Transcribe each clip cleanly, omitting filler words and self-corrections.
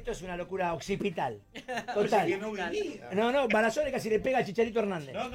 esto es una locura occipital. Total. Que no vivía. No, Barazone casi le pega a Chicharito Hernández. No.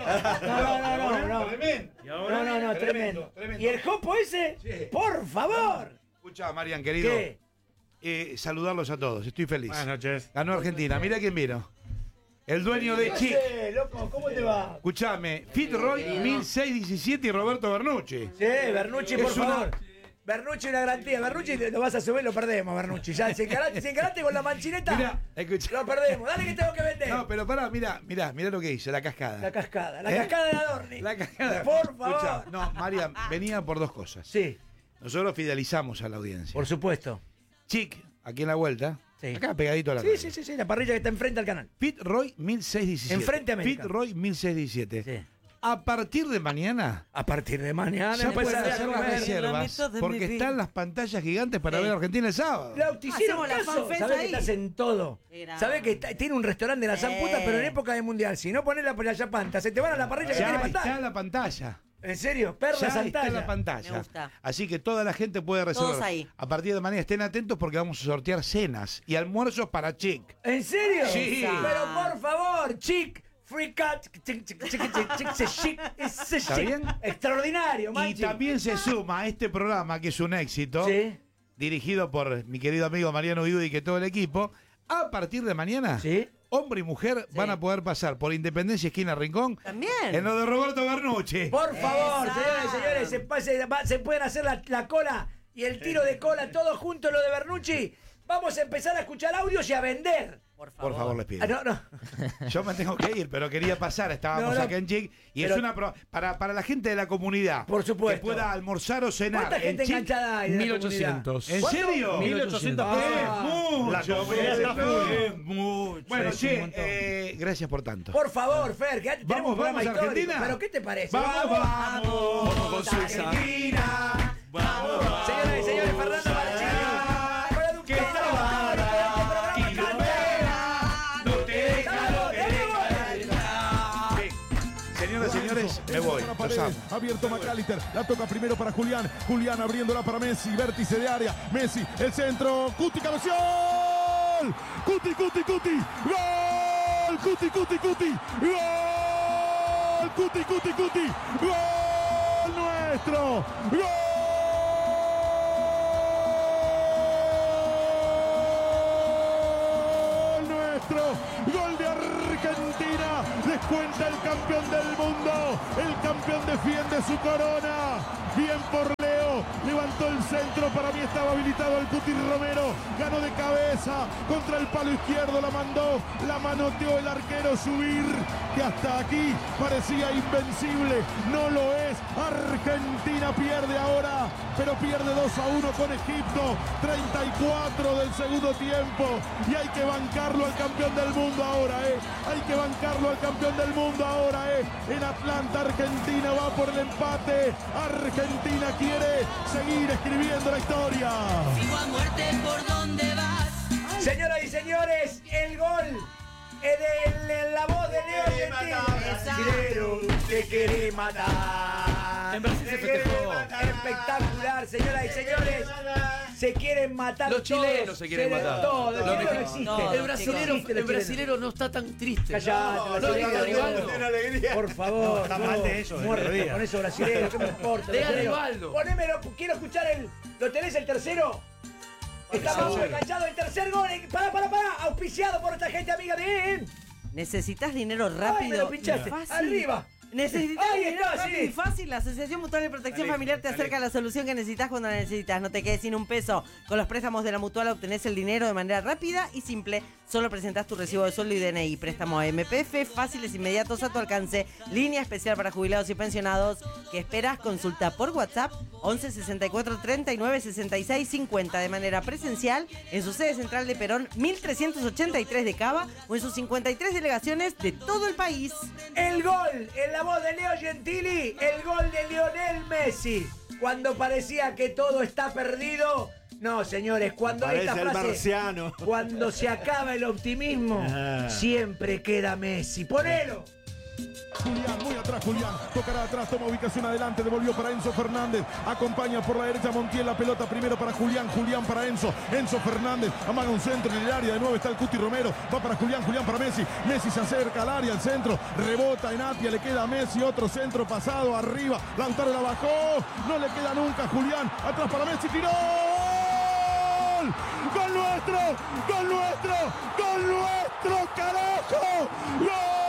No, tremendo. ¿Y el jopo ese? Sí. Por favor. Escucha, Marian, querido. ¿Qué? Saludarlos a todos, estoy feliz. Buenas noches. Ganó Argentina, mira quién vino. El dueño de ¿Qué Chic. hacés, loco? ¿Cómo te va? Escuchame, Fitzroy 1617 y Roberto Bernucci. Sí, Bernucci, por Es una- favor. Bernucci una garantía. Bernucci lo vas a subir, lo perdemos, Bernucci. Ya, si encaraste con la manchineta, Mirá, escucha. lo perdemos. Dale que tengo que vender. No, pero pará, mirá lo que hice, la cascada. La cascada de Adorni. La cascada. Por favor. Escuchá, no, Marian, venía por dos cosas. Sí, Nosotros fidelizamos a la audiencia. por supuesto. Chic, aquí en la vuelta. Sí. Acá pegadito a la radio. Sí, la parrilla que está enfrente al canal. Fitzroy 1617. Enfrente a América. Fitzroy 1617. Sí. A partir de mañana A partir de mañana ya pueden empezar a hacer las comer. reservas porque están las pantallas gigantes para ver a Argentina el sábado. Lau, te hicieron Hacemos la caso. fanfest Sabés que ahí. estás en todo. Qué grande. Sabés que tiene un restaurante de la Zamputa, pero en época de mundial. Si no pones la yapanta, se te van a la parrilla que tiene Ya pantalla. está la pantalla. ¿En serio? Perla Ya está Santalla. en la pantalla. Me gusta. Así que toda la gente puede reservar. Todos ahí. A partir de mañana estén atentos porque vamos a sortear cenas y almuerzos para Chic. ¿En serio? Sí. Pero por favor, chic, free cut, chic, ¿Está bien? extraordinario, Y Manchi. también se suma a este programa que es un éxito, Sí. dirigido por mi querido amigo Mariano Viudi y que todo el equipo. A partir de mañana, Sí. hombre y mujer van a poder pasar por Independencia, esquina Rincón, También. en lo de Roberto Bernucci. Por favor, Exacto. señores, se pueden hacer la cola y el tiro de cola todos juntos, lo de Bernucci. Vamos a empezar a escuchar audios y a vender. Por favor. Por favor, les pido. No. Yo me tengo que ir, pero quería pasar. Estábamos No, acá en Chic y pero- es una para la gente de la comunidad. Por supuesto. Que pueda almorzar o cenar. ¿Cuánta gente en Chic. enganchada hay de la 1800. ¿En ¿Cuánto? serio? 1800. Ah, Mucho, La comunidad está es full. mucho. Bueno, Es un che, montón. gracias por tanto. Por favor, Fer, que tenemos Vamos, un programa vamos, histórico. Argentina. ¿Pero qué te parece? Vamos. Vamos con Suiza. Argentina. Vamos. Señoras y señores, Fernando Marchini. Que trabaja y no deja, no te deja, no te deja. Bien. Señoras y señores, me voy. Para Los Paredes, amo. abierto McAllister, la toca primero para Julián, Julián abriéndola para Messi, vértice de área, Messi, el centro, Cuti, cabeció, Cuti, gol, Cuti, gol, Cuti, gol nuestro, gol nuestro, gol de Argentina, descuenta el campeón del mundo, el campeón defiende su corona, bien por Leo, levantó el centro, para mí estaba habilitado el Cuti Romero, ganó de cabeza, contra el palo izquierdo la mandó, la manoteó el arquero Subir, que hasta aquí parecía invencible, no lo es, Argentina pierde ahora, pero pierde 2-1 con Egipto, 34 del segundo tiempo, y hay que bancarlo al campeón del mundo ahora, hay que bancarlo al campeón del mundo ahora, en Atlanta Argentina va por el empate, Argentina quiere seguir escribiendo la historia. Sigo a muerte por donde vas. Señoras y señores, el gol de la voz de Leo Gentili. Brasilero, te quiere matar. En Brasil se Te quiere festejó. matar. Espectacular, señoras y señores. Se quieren matar Los chilenos todos. se quieren matar. Todos, Los el chileno no mexicanos. existe. No, El brasilero, existe el brasilero no está tan triste. Callate, no, brasilero, diga Rivaldo. Rivaldo. Por favor. No, está mal de eso, Muerto de verdad. con eso brasilero, ¿qué me importa? Diga brasilero? Rivaldo. Ponémelo, quiero escuchar el. ¿Lo tenés el tercero? Estamos enganchados, el tercer gol. Pará. Auspiciado por nuestra gente amiga de. ¿Necesitas dinero Ay, me rápido lo pinchaste. y fácil? Arriba. ¿Necesitas Ahí dinero está, rápido sí. y fácil? La Asociación Mutual de Protección Familiar te acerca a la solución que necesitas cuando la necesitas. No te quedes sin un peso. Con los préstamos de la Mutual obtenés el dinero de manera rápida y simple. Solo presentás tu recibo de sueldo y DNI. Préstamo a MPF, fáciles, inmediatos, a tu alcance. Línea especial para jubilados y pensionados. ¿Qué esperas? Consulta por WhatsApp 11 64 39 66 50 de manera presencial en su sede central de Perón 1383 de Cava o en sus 53 delegaciones de todo el país. El gol en la voz de Leo Gentili, el gol de Lionel Messi. Cuando parecía que todo está perdido. No, señores, cuando Parece esta el frase, marciano. cuando se acaba el optimismo, Ah. siempre queda Messi. Ponelo. Julián, muy atrás Julián, tocará atrás, toma ubicación adelante, devolvió para Enzo Fernández, acompaña por la derecha Montiel, la pelota primero para Julián, Julián para Enzo Fernández, amaga un centro en el área, de nuevo está el Cuti Romero, va para Julián para Messi, Messi se acerca al área, al centro, rebota en Apia, le queda a Messi, otro centro pasado, arriba, Lautaro la bajó, no le queda nunca Julián, atrás para Messi, tiró, ¡gol nuestro! ¡Gol nuestro! ¡Gol nuestro, carajo! ¡Gol!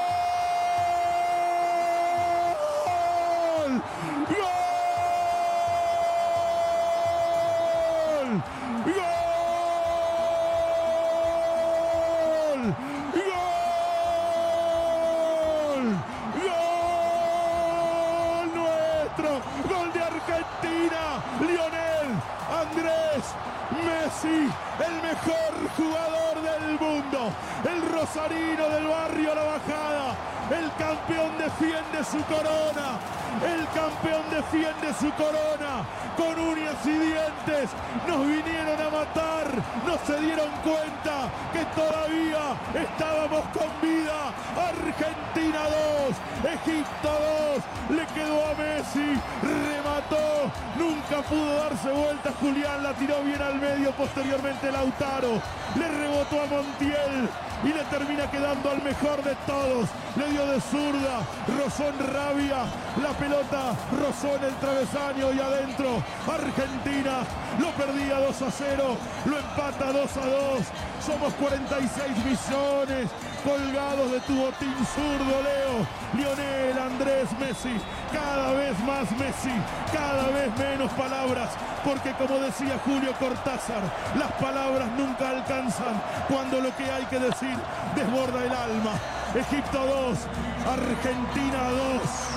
Gol de Argentina, Lionel Andrés Messi, el mejor jugador del mundo, el rosarino del barrio La Bajada, el campeón defiende su corona, el campeón defiende su corona, con uñas y dientes, nos vinieron a matar, no se dieron cuenta que todavía estábamos con vida. Argentina 2, Egipto 2, le quedó a Messi, remató, nunca pudo darse vuelta Julián, la tiró bien al medio, posteriormente Lautaro, le rebotó a Montiel y le termina quedando al mejor de todos, le dio de zurda, rozó en rabia, la pelota rozó en el travesaño y adentro, Argentina lo perdía 2-0, lo empata 2-2, somos 46 millones colgados de tu botín zurdo, Leo. Lionel Andrés Messi, cada vez más Messi, cada vez menos palabras, porque como decía Julio Cortázar, las palabras nunca alcanzan cuando lo que hay que decir desborda el alma. Egipto 2, Argentina 2.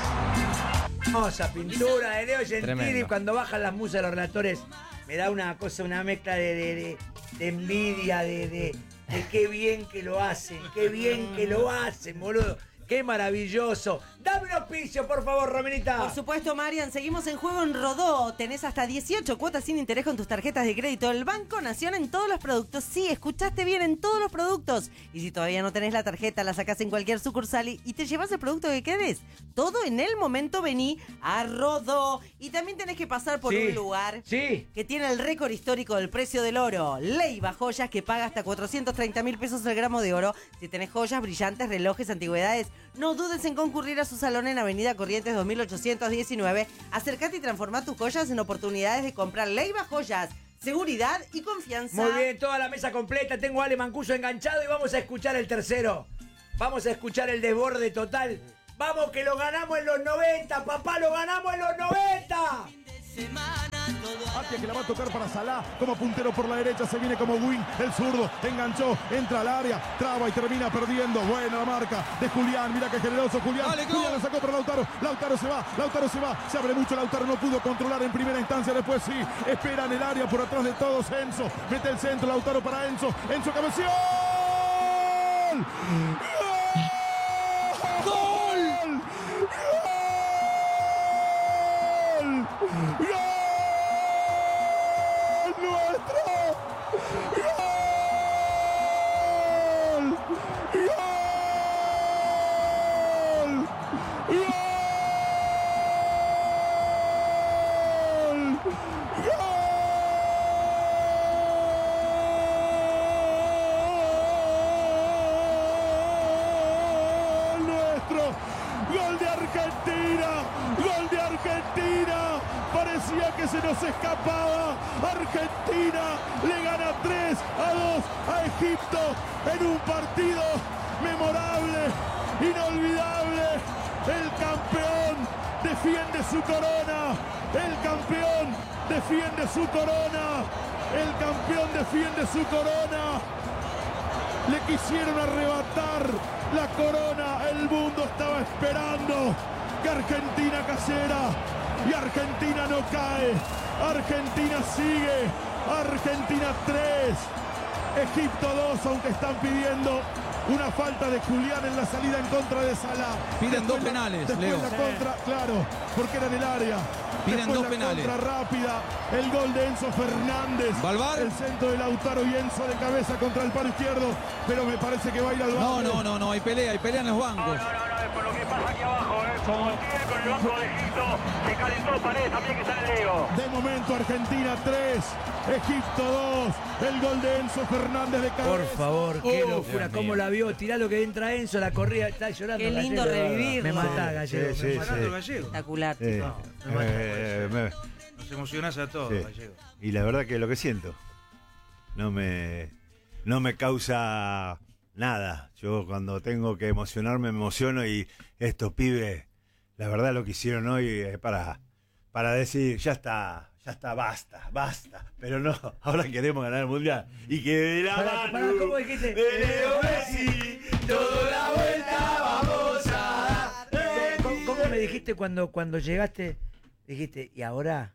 Hermosa pintura de Leo Gentili. Tremendo. Cuando bajan las musas de los relatores, me da una cosa, una mezcla de envidia, de qué bien que lo hacen, boludo. ¡Qué maravilloso! ¡Dame un auspicio, por favor, Rominita! Por supuesto, Marian, seguimos en juego en Rodó. Tenés hasta 18 cuotas sin interés con tus tarjetas de crédito del Banco Nación en todos los productos. Sí, escuchaste bien, en todos los productos. Y si todavía no tenés la tarjeta, la sacás en cualquier sucursal y te llevas el producto que querés. Todo en el momento, vení a Rodó. Y también tenés que pasar por un lugar que tiene el récord histórico del precio del oro. Leiva Joyas, que paga hasta 430.000 pesos el gramo de oro. Si tenés joyas, brillantes, relojes, antigüedades, no dudes en concurrir a su salón en Avenida Corrientes 2819. Acércate y transforma tus joyas en oportunidades de comprar Leiva Joyas. Seguridad y confianza. Muy bien, toda la mesa completa. Tengo a Ale Mancuso enganchado y vamos a escuchar el tercero. Vamos a escuchar el desborde total. Vamos que lo ganamos en los 90, papá, lo ganamos en los 90. Apia que la va a tocar para Salah, como puntero por la derecha, se viene como wing, el zurdo, enganchó, entra al área, traba y termina perdiendo. Buena la marca de Julián, mira qué generoso Julián. Julián la sacó para Lautaro se va, se abre mucho Lautaro, no pudo controlar en primera instancia, después sí, espera en el área por atrás de todos Enzo, mete el centro, Lautaro para Enzo cabeceó. ¡Gol! ¡Gol! ¡Gol de Argentina! Parecía que se nos escapaba. Argentina le gana 3-2 a Egipto en un partido memorable, inolvidable. El campeón defiende su corona. El campeón defiende su corona. El campeón defiende su corona. Le quisieron arrebatar la corona. El mundo estaba esperando que Argentina cayera. Y Argentina no cae. Argentina sigue. Argentina 3. Egipto 2, aunque están pidiendo Una falta de Julián en la salida en contra de Salah. Piden dos penales, después Leo. la contra, claro, porque era en el área. Piden Después dos la penales. Contra rápida, el gol de Enzo Fernández. ¿Valvar? El centro de Lautaro y Enzo de cabeza contra el palo izquierdo, pero me parece que va a ir al No, banco. no, hay pelea en los bancos. es por lo que pasa aquí abajo, como tiene con el banco de Egipto, se calentó Paredes también que está en el Leo. De momento Argentina 3, Egipto 2, el gol de Enzo Fernández de cabeza. Por favor, qué Oh, locura. Dios ¿Cómo mío. la vio? Tirá lo que entra Enzo, la corría, está llorando. Qué lindo Gallego. revivirlo. Me matá, Gallego. Sí, me sí, matá. sí. Gallego. Espectacular, Sí. chicos. Nos emocionás a todos, Sí. Gallego. Y la verdad que lo que siento no me causa nada. Yo cuando tengo que emocionarme me emociono y estos pibes, la verdad lo que hicieron hoy es para decir, ya está, basta. Pero no, ahora queremos ganar el Mundial. Y que de la Pará, mano ¿cómo dijiste? de Leo Messi, toda la vuelta vamos a dar. ¿Cómo me dijiste cuando llegaste? Dijiste, y ahora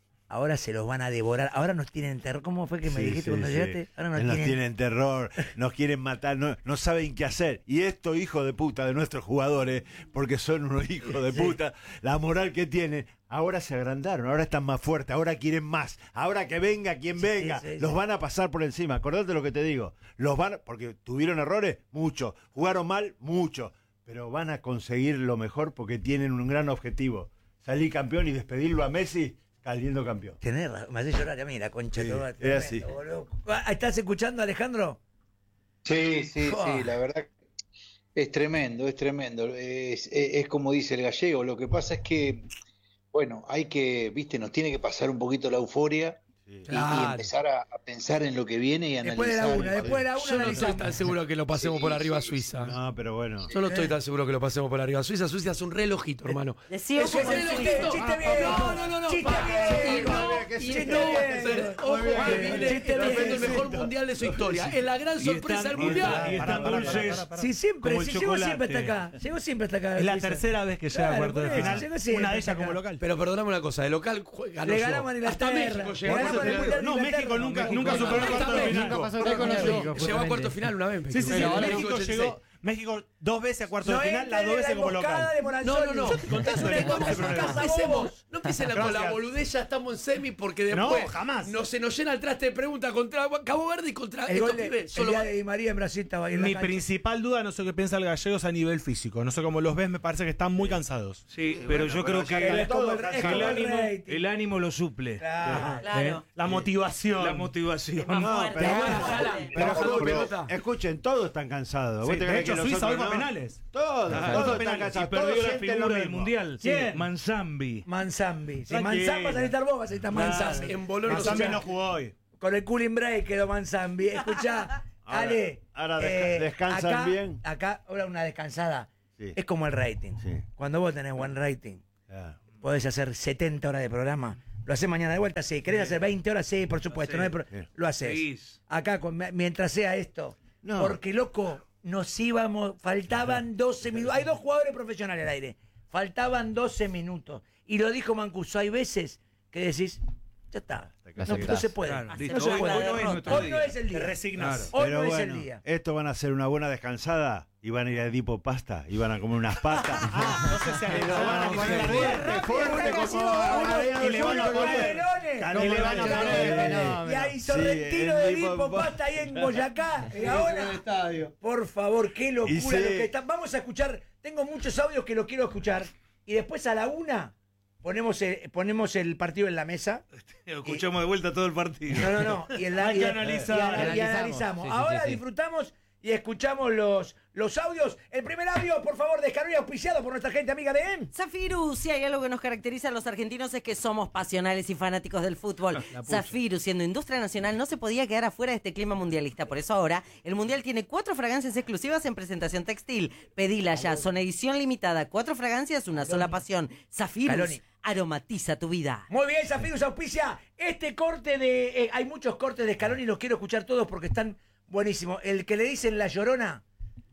se los van a devorar. Ahora nos tienen terror. ¿Cómo fue que me Sí, dijiste sí, cuando sí. llegaste? Ahora Nos tienen terror, nos quieren matar, no saben qué hacer. Y estos hijos de puta de nuestros jugadores, porque son unos hijos de puta, la moral que tienen, ahora se agrandaron, ahora están más fuertes, ahora quieren más. Ahora que venga quien venga, sí. los van a pasar por encima. Acordate lo que te digo. Porque tuvieron errores, muchos. Jugaron mal, muchos. Pero van a conseguir lo mejor porque tienen un gran objetivo. Salir campeón y despedirlo a Messi saliendo campeón. Tenés razón, me hace llorar a mí la concha. Sí, todo, es tremendo, así. boludo. ¿Estás escuchando, Alejandro? Sí, Fua. la verdad es tremendo, es tremendo. Es como dice el Gallego, lo que pasa es que, bueno, nos tiene que pasar un poquito la euforia y empezar a pensar en lo que viene y Después de analizar. la una Yo no estoy analizamos. tan seguro que lo pasemos por arriba a Suiza. No, pero bueno. Yo no estoy tan seguro que lo pasemos por arriba a Suiza. Suiza es un relojito, hermano. Decía Es un como el relojito. Chiste viejo. No. Chiste viejo. Chiste viejo. Ojo, que bien, viene chiste el bien. mejor mundial de su historia. Es la gran sorpresa del mundial. Y están dulces. Sí, siempre, Como el sí, llegó siempre hasta chocolate. acá. Llegó siempre hasta acá. Es la Suiza. tercera vez que llega a Claro, cuarto de por eso, final. llegó siempre Una de hasta ellas como acá. local. Pero perdóname una cosa, de local ganó Le yo. ganamos a Hasta Inglaterra. México Le llegó a ganamos cuarto al final. Mundial No, de México Inglaterra. nunca superó el cuarto de final. Llegó a cuarto final una vez. Sí, Pero ahora México 86. llegó. México 2 veces a cuarto de No final, las entren 2 en veces la como emboscada local. de Moranzoni. No. Yo te conté eso, No no empecemos, problema. No empiecen con la Gracias. boludez, ya estamos en semi porque No, después jamás. se nos llena el traste de preguntas contra Cabo Verde y contra El estos gol de pibes. el Solo día de Di María en Brasil estaba ahí en la Mi cancha. principal duda, no sé qué piensa el gallego, es a nivel físico. No sé cómo los ves, me parece que están muy cansados. Sí, pero yo creo Es como el- es como el rating. el ánimo lo suple. Claro. La motivación. La motivación. Fuerte. Pero escuchen, todos están cansados. Sí, ¿Vos te de creés hecho, que Suiza nosotros hoy fue no? penales. Todos están Y cansados. perdió Todos la sienten figura lo del mismo. mundial. ¿Quién? Manzambi. Manzambi. Si Tranquilo. Manzambi vas a necesitar vos, vas a necesitar Manzambi. En Bolón Manzambi no jugó hoy. Con el cooling break quedó Manzambi. Escuchá, Ale. ahora descansan bien. Acá, ahora una descansada. Sí. Es como el rating. Sí. Cuando vos tenés buen rating, Ah. podés hacer 70 horas de programa. ¿Lo haces mañana de vuelta? Sí. ¿Querés hacer 20 horas? Sí, por supuesto. No hay lo haces. Seguís. Acá, mientras sea esto. No. Porque, loco, nos íbamos, faltaban 12 minutos. Hay 2 jugadores profesionales al aire. Faltaban 12 minutos. Y lo dijo Mancuso. Hay veces que decís, ya está. No se puede. Claro, No listo. se Hoy- puede. hoy no es nuestro Hoy no día. es el día. Te resignas. Hoy Pero no es bueno, el día. estos van a hacer una buena descansada y van a ir a Edipo Pasta y van a comer unas patas. No sé si Pero van a poner fuerte como Y le van a poner. Y le van a poner. Y ahí Sí, Sorrentino el de tipo Edipo pa- Pasta ahí en Boyacá. Y ahora, por favor, qué locura Y lo se- que está. Vamos a escuchar. Tengo muchos audios que lo quiero escuchar. Y después a la 1 ponemos el partido en la mesa. Escuchamos de vuelta todo el partido. No. Y, Hay que analizar. y analizamos. Sí, sí, Ahora sí, sí. disfrutamos y escuchamos los audios. El primer audio, por favor, descargado y auspiciado por nuestra gente amiga de EM. Zafiru, si hay algo que nos caracteriza a los argentinos es que somos pasionales y fanáticos del fútbol. Zafiru, siendo industria nacional, no se podía quedar afuera de este clima mundialista. Por eso ahora, el Mundial tiene 4 fragancias exclusivas en presentación textil. Pedila ya, son edición limitada. 4 fragancias, una sola pasión. Zafiru, Caloni. aromatiza tu vida. Muy bien, Zafirus auspicia este corte de... hay muchos cortes de Scaloni y los quiero escuchar todos porque están buenísimos. El que le dicen La Llorona...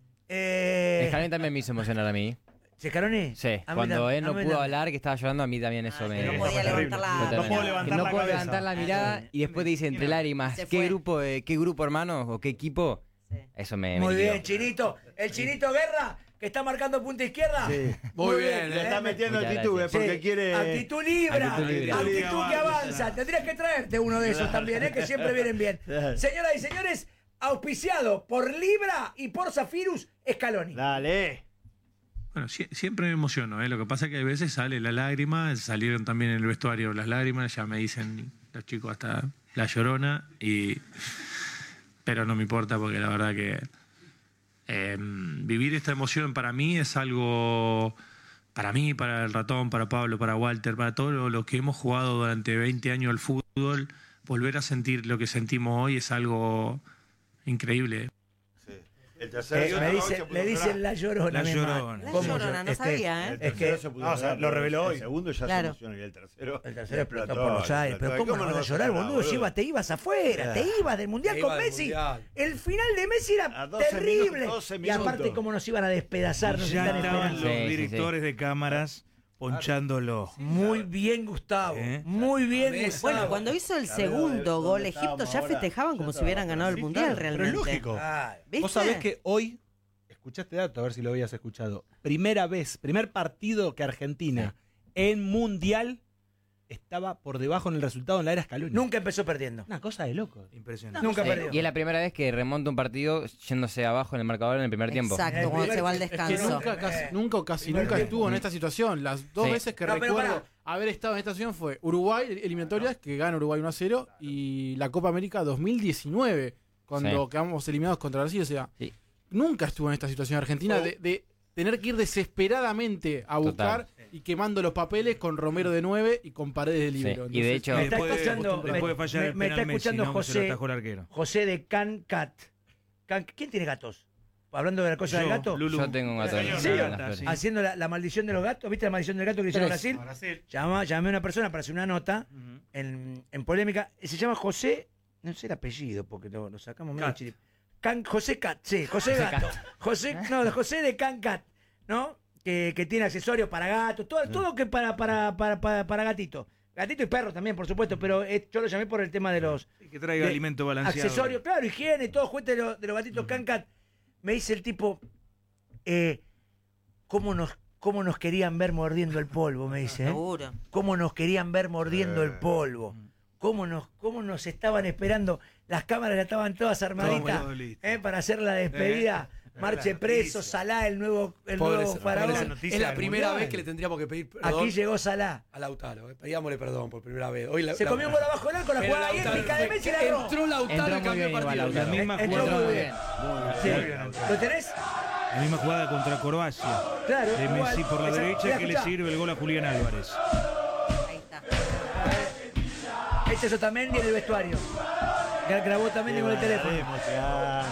Scaloni también me hizo emocionar a mí. ¿Scaloni? Sí, A mí cuando tam- él no a mí pudo tam- hablar, que estaba llorando, a mí también eso me... No podía levantar la... Totalmente. No puedo levantar Que no la puedo cabeza. levantar la mirada y después te dice entre lágrimas, Se ¿qué fue. grupo, hermano? ¿O qué equipo? Eso me Muy liquidó. bien, Chinito. El Chinito Guerra, que está marcando punta izquierda. Sí. Muy bien, Le está metiendo Muchas actitud, gracias. porque Sí. quiere. Actitud libra. Actitud libre. Actitud que avanza. Tendrías que traerte uno de esos también, que siempre vienen bien. Señoras y señores, auspiciado por Libra y por Zafirus Scaloni. Dale. Bueno, siempre me emociono, ¿eh? Lo que pasa es que a veces sale la lágrima, salieron también en el vestuario las lágrimas, ya me dicen los chicos hasta la llorona, pero no me importa porque la verdad que vivir esta emoción para mí es algo, para mí, para el Ratón, para Pablo, para Walter, para todos los que hemos jugado durante 20 años al fútbol, volver a sentir lo que sentimos hoy es algo increíble. El tercero Le dicen la llorona. La mi Llorona. hermano. La ¿Cómo Llorona, no sabía, ¿eh? Es que lo reveló hoy. El segundo ya Claro. se emocionó y el tercero. el tercero explotó por los aires. Pero ¿cómo no vas a llorar, boludo? Te ibas afuera, te ibas del Mundial Te con ibas del Messi. Mundial. El final de Messi era A 12 terrible. minutos, 12 Y aparte, minutos. cómo nos iban a despedazar, nos Ya están estaban esperando. los Sí, sí, directores de cámaras ponchándolo. Muy bien, Gustavo. ¿Eh? Muy bien, Bueno, Gustavo. Bueno, cuando hizo el segundo gol Egipto ya festejaban como si hubieran ganado el Mundial realmente. Pero es lógico. Claro. ¿Viste? Vos sabés que hoy, escuché este dato, a ver si lo habías escuchado. Primer partido que Argentina en Mundial estaba por debajo en el resultado en la era Scaloni. Nunca empezó perdiendo. Una cosa de loco. Impresionante. Nunca perdió. Y es la primera vez que remonta un partido yéndose abajo en el marcador en el primer tiempo. Exacto, cuando se va al Es que descanso. nunca estuvo en esta situación. Las dos Sí. veces que No, pero recuerdo haber estado en esta situación fue Uruguay, eliminatorias, que gana Uruguay 1-0, y la Copa América 2019, cuando Sí. quedamos eliminados contra Brasil. O sea, Sí. nunca estuvo en esta situación Argentina de tener que ir desesperadamente a buscar y quemando los papeles con Romero de 9 y con Paredes de libero. Sí, y de hecho- Me está Después de- escuchando, después de fallar el me está penal Messi, escuchando ¿no? Que se lo José, atajó el arquero. José de Cancat. ¿Quién tiene gatos? Hablando de la cosa del gato. Yo tengo un gato. ¿En serio? Haciendo la maldición de los gatos. ¿Viste la maldición del gato que hizo en Brasil? Llamé a una persona para hacer una nota en polémica. Se llama José, no sé el apellido porque lo sacamos medio chirip. José Cat, sí, José Gato. José de Cancat, ¿no? Que tiene accesorios para gatos, todo que para gatitos. Gatito y perro también, por supuesto, pero yo lo llamé por el tema de los Que traiga de alimento balanceado. accesorios, claro, higiene, todo juguete de los gatitos Cancat. Me dice el tipo, ¿cómo nos querían ver mordiendo el polvo? Me dice, ¿eh? Seguro. ¿Cómo nos querían ver mordiendo el polvo? ¿Cómo nos estaban esperando? Las cámaras ya estaban todas armaditas para hacer la despedida. Marche preso, Salah, el nuevo faraón. Es la primera vez que le tendríamos que pedir perdón. Aquí llegó Salah. A Lautaro. Pedíamosle perdón por primera vez. Se comió un gol abajo del arco, la Pero jugada Lautaro épica de Messi la erró. Entró Lautaro y cambió el partido. La misma Entró jugada, muy bien. Sí. ¿Lo tenés? la misma jugada contra Croacia. Claro, De igual. Messi por la Esa- derecha mira, que le escuchá. sirve el gol a Julián Álvarez. Ahí está. Este es Otamendi en el vestuario. Grabó también con el teléfono.